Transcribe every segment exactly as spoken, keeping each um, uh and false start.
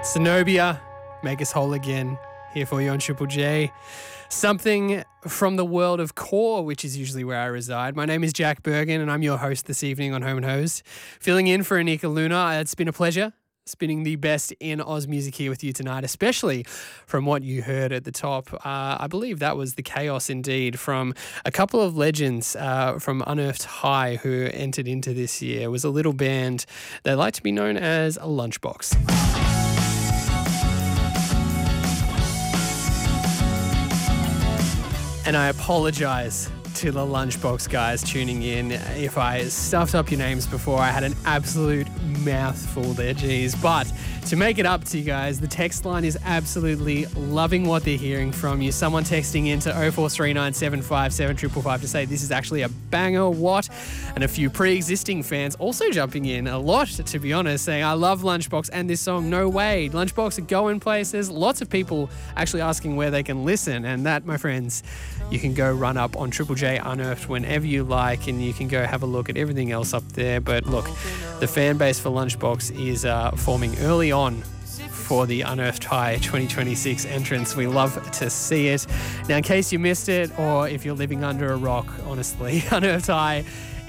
Zenobia, Make Us Whole Again, here for you on Triple J. Something from the world of core, which is usually where I reside. My name is Jack Bergen, and I'm your host this evening on Home and Hose. Filling in for Anika Luna, it's been a pleasure spinning the best in Oz music here with you tonight, especially from what you heard at the top. Uh, I believe that was The Chaos indeed, from a couple of legends uh, from Unearthed High who entered into this year. It was a little band. They like to be known as a Lunchbox. And I apologize to the Lunchbox guys tuning in if I stuffed up your names before. I had an absolute mouthful there, geez. But to make it up to you guys, the text line is absolutely loving what they're hearing from you. Someone texting into oh four three nine seven five seven five five five to say this is actually a banger, what? And a few pre-existing fans also jumping in a lot, to be honest, saying I love Lunchbox and this song, no way. Lunchbox are going places. Lots of people actually asking where they can listen, and that, my friends, you can go run up on Triple J Unearthed whenever you like, and you can go have a look at everything else up there. But look, the fan base for Lunchbox is uh, forming early on for the Unearthed High twenty twenty-six entrance. We love to see it. Now, in case you missed it, or if you're living under a rock, honestly, Unearthed High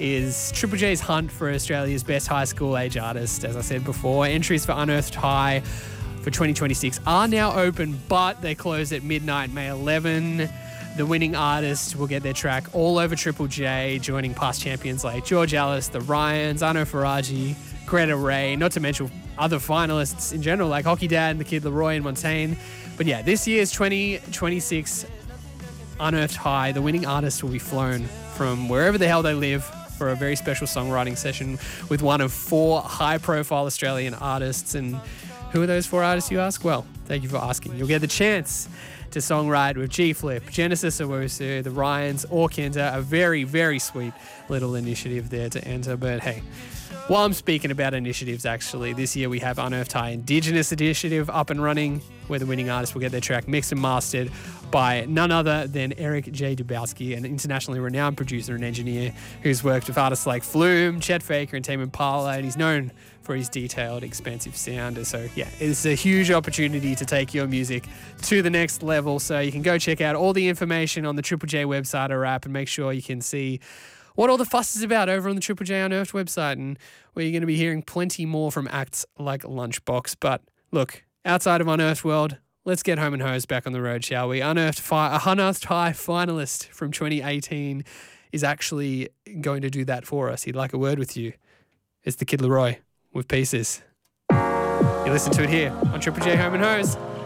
is Triple J's hunt for Australia's best high school age artist. As I said before, entries for Unearthed High for twenty twenty-six are now open, but they close at midnight, May eleventh. The winning artist will get their track all over Triple J, joining past champions like George Ellis, the Ryans, Arno Faraji, Greta Ray, not to mention other finalists in general like Hockey Dad and the Kid Leroy and Montaigne. But yeah, this year's twenty twenty-six Unearthed High, the winning artist will be flown from wherever the hell they live for a very special songwriting session with one of four high-profile Australian artists. And who are those four artists, you ask? Well, thank you for asking. You'll get the chance to songwrite with G-Flip, Genesis Owusu, the Ryans, or Kenta. A very, very sweet little initiative there to enter. But hey, while I'm speaking about initiatives, actually, this year we have Unearthed High Indigenous Initiative up and running, where the winning artist will get their track mixed and mastered by none other than Eric J. Dubowski, an internationally renowned producer and engineer who's worked with artists like Flume, Chet Faker, and Tame Impala, and he's known for his detailed, expansive sound. So yeah, it's a huge opportunity to take your music to the next level. So you can go check out all the information on the Triple J website or app, and make sure you can see what all the fuss is about over on the Triple J Unearthed website, and where you're going to be hearing plenty more from acts like Lunchbox. But look, outside of Unearthed World, let's get Home and Hose back on the road, shall we? Unearthed, fi- Unearthed High finalist from twenty eighteen is actually going to do that for us. He'd like a word with you. It's the Kid Leroy with Pieces. You listen to it here on Triple J Home and Hose.